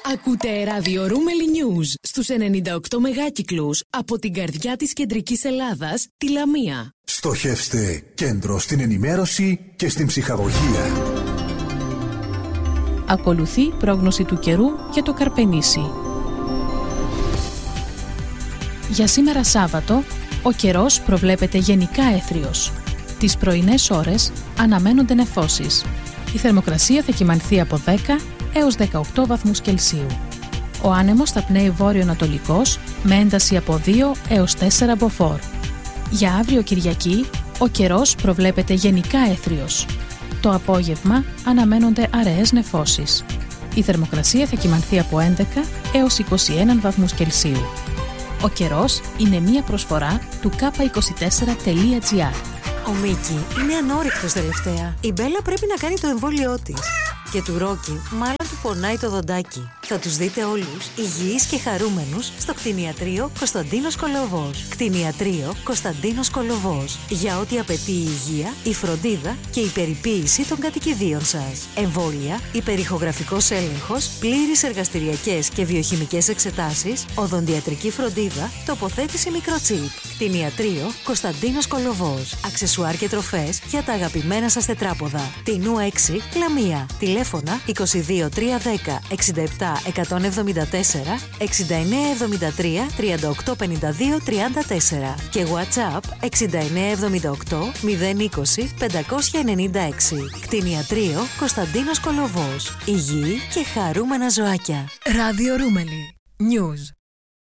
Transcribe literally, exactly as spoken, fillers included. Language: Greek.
Ακούτε ράδιο Ρούμελι News στους ενενήντα οκτώ μεγάκυκλους από την καρδιά της κεντρικής Ελλάδας, τη Λαμία. Στοχεύστε κέντρο στην ενημέρωση και στην ψυχαγωγία. Ακολουθεί πρόγνωση του καιρού για το Καρπενήσι. Για σήμερα Σάββατο, ο καιρός προβλέπεται γενικά έθριος. Τις πρωινές ώρες αναμένονται νεφώσεις. Η θερμοκρασία θα κυμανθεί από δέκα έως δεκαοκτώ βαθμούς Κελσίου. Ο άνεμος θα πνέει βόρειο-ανατολικός με ένταση από δύο έως τέσσερα μποφόρ. Για αύριο Κυριακή, ο καιρός προβλέπεται γενικά έθριος. Το απόγευμα αναμένονται αραιές νεφώσεις. Η θερμοκρασία θα κυμανθεί από έντεκα έως είκοσι ένα βαθμούς Κελσίου. Ο καιρός είναι μία προσφορά του κάπα είκοσι τέσσερα τελεία τζι άρ. Ο Μίκη είναι ανόρεκτος τελευταία. Η Μπέλα πρέπει να κάνει το εμβόλιό της. Και του Ρόκι μάλλον του πονάει το δοντάκι. Θα τους δείτε όλους υγιείς και χαρούμενους στο κτηνιατρίο Κωνσταντίνος Κολοβός. Κτηνιατρίο Κωνσταντίνος Κολοβός. Για ό,τι απαιτεί η υγεία, η φροντίδα και η περιποίηση των κατοικιδίων σας. Εμβόλια, υπερηχογραφικός έλεγχος, πλήρεις εργαστηριακές και βιοχημικές εξετάσεις, οδοντιατρική φροντίδα, τοποθέτηση μικροτσίπ. Κτηνιατρίο Κωνσταντίνος Κολοβός. Αξεσουάρ και τροφές για τα αγαπημένα σας τετράποδα. Τινού έξι, Λαμία. Τηλέφωνα είκοσι δύο τριακόσια δέκα εξήντα επτά εκατόν εβδομήντα τέσσερα, εξήντα εννέα εβδομήντα τρία τριάντα οκτώ πενήντα δύο τριάντα τέσσερα και WhatsApp εξήντα εννέα εβδομήντα οκτώ μηδέν είκοσι πεντακόσια ενενήντα έξι. Κτηνιατρίο Κωνσταντίνος Κολοβός. Υγιή και χαρούμενα ζωάκια. Ράδιο Ρούμελι News.